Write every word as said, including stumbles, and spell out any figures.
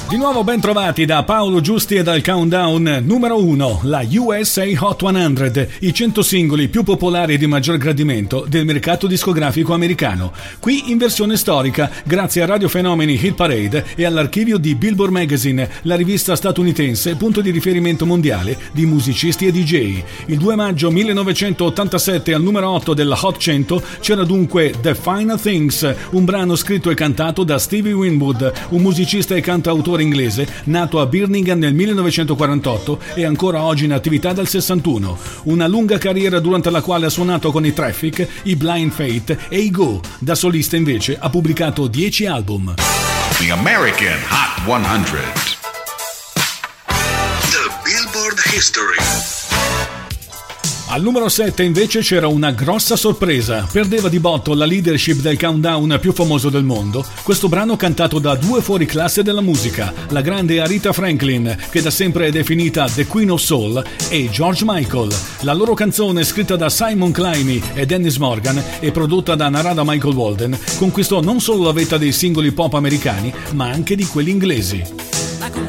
Di nuovo ben trovati da Paolo Giusti e dal countdown numero uno, la U S A Hot cento, i cento singoli più popolari e di maggior gradimento del mercato discografico americano. Qui in versione storica, grazie a Radio Fenomeni Hit Parade e all'archivio di Billboard Magazine, la rivista statunitense punto di riferimento mondiale di musicisti e D J. Il due maggio millenovecentottantasette al numero otto della Hot cento c'era dunque The Finer Things, un brano scritto e cantato da Stevie Winwood, un musicista e cantautore inglese nato a Birmingham nel millenovecentoquarantotto e ancora oggi in attività dal sessantuno. Una lunga carriera durante la quale ha suonato con i Traffic, i Blind Faith e i Go. Da solista invece ha pubblicato dieci album. The American Hot cento. The Billboard History. Al numero sette invece c'era una grossa sorpresa. Perdeva di botto la leadership del countdown più famoso del mondo questo brano cantato da due fuoriclasse della musica, la grande Aretha Franklin, che da sempre è definita The Queen of Soul, e George Michael. La loro canzone, scritta da Simon Cliney e Dennis Morgan e prodotta da Narada Michael Walden, conquistò non solo la vetta dei singoli pop americani, ma anche di quelli inglesi.